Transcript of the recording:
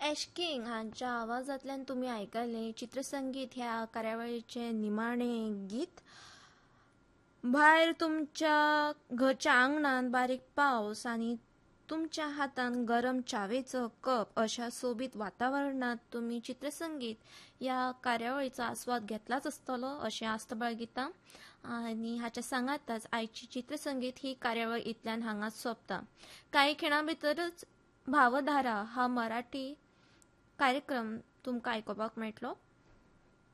एशकिंग हांच्या आवाजांतल्यान तुम्ही आयकले चित्रसंगीत ह्या कार्यावळीचे निमाणे गीत. भायर तुमच्या घरच्या आंगणात बारीक पावस आनी तुमच्या हातान गरम चावेचो कप अशा सोबीत वातावरणात तुम्ही चित्रसंगीत ह्या कार्यावळीचो आस्वाद घेतलाच आसतलो अशें आस्त बाळगितां. आनी हाच्या सांगातच आयची चित्रसंगीत ही कार्यावळ इतल्यान हांगाच सोंपता. कांय खिणां भितरच भावधारा हा मराठी कार्यक्रम तुमकां आयकुपाक मेळटलो.